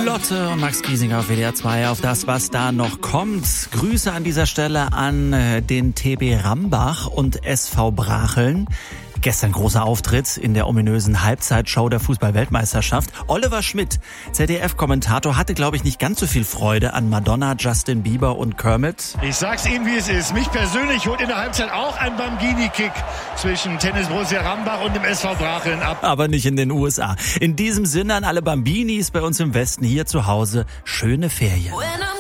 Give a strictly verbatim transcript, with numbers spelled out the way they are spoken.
Lotte und Max Giesinger auf W D R zwei auf das, was da noch kommt. Grüße an dieser Stelle an den T B Rambach und S V Bracheln. Gestern großer Auftritt in der ominösen Halbzeitshow der Fußball-Weltmeisterschaft. Oliver Schmidt, Z D F-Kommentator, hatte, glaube ich, nicht ganz so viel Freude an Madonna, Justin Bieber und Kermit. Ich sag's Ihnen, wie es ist. Mich persönlich holt in der Halbzeit auch ein Bambini-Kick zwischen Tennis Borussia Rambach und dem S V Bracheln ab. Aber nicht in den U S A. In diesem Sinne an alle Bambinis bei uns im Westen, hier zu Hause, schöne Ferien.